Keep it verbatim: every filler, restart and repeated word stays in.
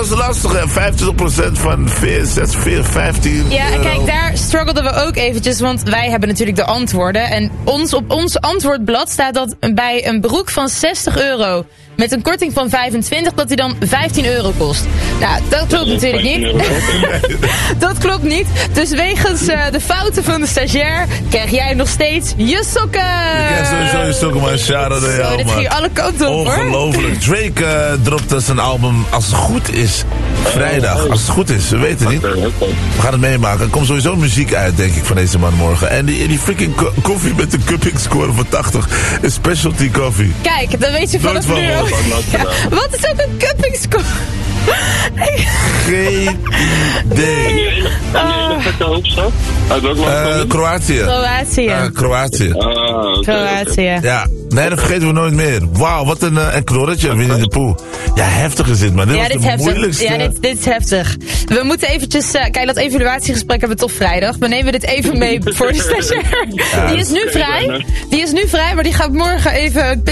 is lastig, hè. vijfentwintig procent van zes, vijftien Ja, euro. kijk, daar struggelden we ook eventjes, want wij hebben natuurlijk de antwoorden. En ons, op ons antwoordblad staat dat bij een broek van zestig euro... met een korting van vijfentwintig, dat die dan vijftien euro kost. Nou, dat klopt natuurlijk niet. Dat klopt niet. Dus wegens uh, de fouten van de stagiair krijg jij nog steeds je sokken. Je krijgt sowieso je sokken, man. Shout-out naar jou, Zo, dit man. ging alle kanten op, hoor. Ongelooflijk. Drake uh, dropte zijn album als het goed is. Vrijdag, als het goed is. We weten niet. We gaan het meemaken. Er komt sowieso muziek uit, denk ik, van deze man morgen. En die, die freaking ko- koffie met een cupping score van tachtig is specialty coffee. Kijk, dan weet je vanaf Nooit nu van ook. Ja, wat is ook een cupping score? Geen idee. de hoofdstad? Uit welk land Uh, komt het? Kroatië. Kroatië. Uh, Kroatië. Ah, oké, Kroatië. oké. Ja, nee, dat vergeten we nooit meer. Wauw, wat een, uh, een knorretje, Winnie de Pooh. Ja, heftig is dit, man. Dit Ja, was dit de is heftig. moeilijkste. Ja, dit, dit is heftig. We moeten eventjes... Uh, kijk, dat evaluatiegesprek hebben we toch vrijdag. We nemen dit even mee voor de stagiair. Ja, Die is nu vrij. Die is nu vrij, maar die gaat morgen even...